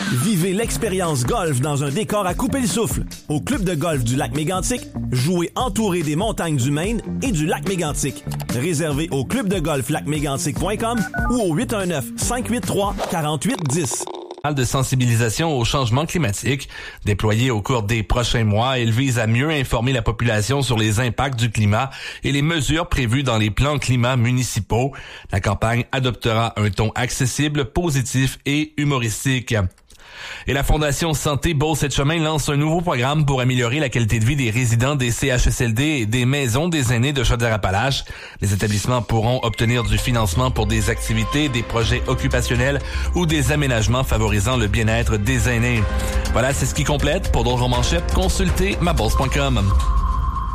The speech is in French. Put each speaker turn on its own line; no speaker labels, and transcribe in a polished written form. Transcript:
Vivez l'expérience golf dans un décor à couper le souffle. Au club de golf du lac Mégantic, jouez entouré des montagnes du Maine et du lac Mégantic. Réservé au clubdegolflacmégantic.com ou au 819-583-4810.
De sensibilisation au changement climatique. Déployé au cours des prochains mois, il vise à mieux informer la population sur les impacts du climat et les mesures prévues dans les plans climat municipaux. La campagne adoptera un ton accessible, positif et humoristique. Et la Fondation Santé Beauce-et-Chemin lance un nouveau programme pour améliorer la qualité de vie des résidents des CHSLD et des maisons des aînés de Chaudière-Appalaches. Les établissements pourront obtenir du financement pour des activités, des projets occupationnels ou des aménagements favorisant le bien-être des aînés. Voilà, c'est ce qui complète. Pour d'autres manchettes, consultez mabourse.com.